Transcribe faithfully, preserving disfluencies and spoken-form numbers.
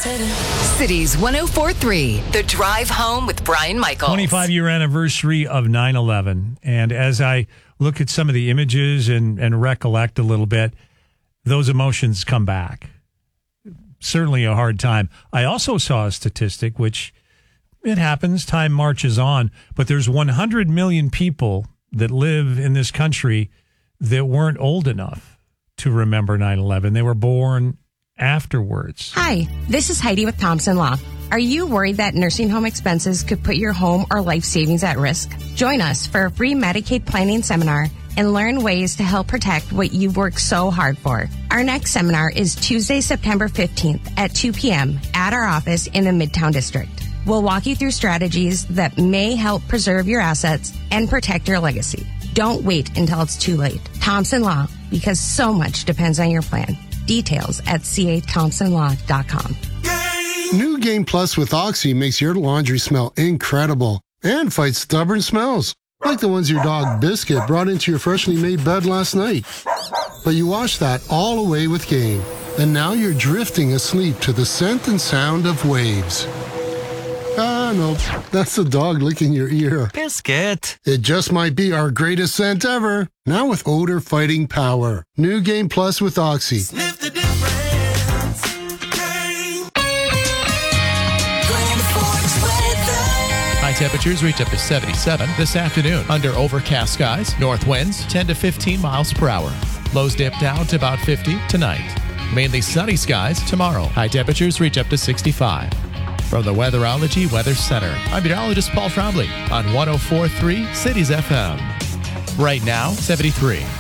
Cities one oh four point three, The Drive Home with Brian Michaels. twenty-five-year anniversary of nine eleven. And as I look at some of the images and, and recollect a little bit, those emotions come back. Certainly a hard time. I also saw a statistic, which it happens, time marches on, but there's one hundred million people that live in this country that weren't old enough to remember nine eleven. They were born afterwards. Hi, this is Heidi with Thompson Law. Are you worried that nursing home expenses could put your home or life savings at risk? Join us for a free Medicaid planning seminar and learn ways to help protect what you've worked so hard for. Our next seminar is Tuesday, September fifteenth at two p.m. at our office in the Midtown District. We'll walk you through strategies that may help preserve your assets and protect your legacy. Don't wait until it's too late. Thompson Law, because so much depends on your plan. Details at c a thompson law dot com. New Game Plus with Oxy makes your laundry smell incredible and fights stubborn smells, like the ones your dog Biscuit brought into your freshly made bed last night. But you washed that all away with Game, and now you're drifting asleep to the scent and sound of waves. Ah, no, that's the dog licking your ear. Biscuit. It just might be our greatest scent ever. Now with odor-fighting power. New Game Plus with Oxy. Sniff the difference. Game. High temperatures reach up to seventy-seven this afternoon under overcast skies. North winds ten to fifteen miles per hour. Lows dip down to about fifty tonight. Mainly sunny skies tomorrow. High temperatures reach up to sixty-five. From the Weatherology Weather Center, I'm meteorologist Paul Trombley on one oh four point three Cities F M. Right now, seventy-three.